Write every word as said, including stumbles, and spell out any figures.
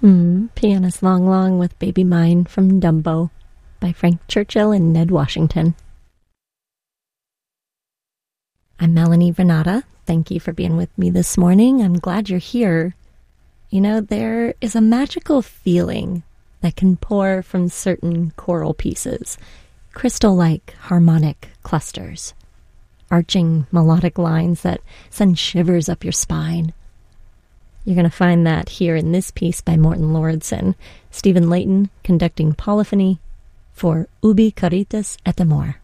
Mm, Pianist Long Long with Baby Mine from Dumbo by Frank Churchill and Ned Washington. I'm Melanie Renata. Thank you for being with me this morning. I'm glad you're here. You know, there is a magical feeling that can pour from certain choral pieces, crystal-like harmonic clusters, arching melodic lines that send shivers up your spine. You're going to find that here in this piece by Morton Lauridsen, Stephen Layton conducting polyphony for Ubi Caritas et Amor.